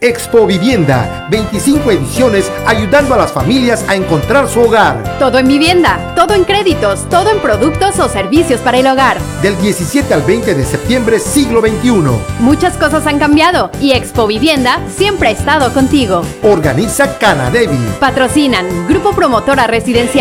Expo Vivienda, 25 ediciones ayudando a las familias a encontrar su hogar. Todo en vivienda, todo en créditos, todo en productos o servicios para el hogar. Del 17 al 20 de septiembre, siglo XXI. Muchas cosas han cambiado y Expo Vivienda siempre ha estado contigo. Organiza Canadevi. Patrocinan Grupo Promotora Residencial.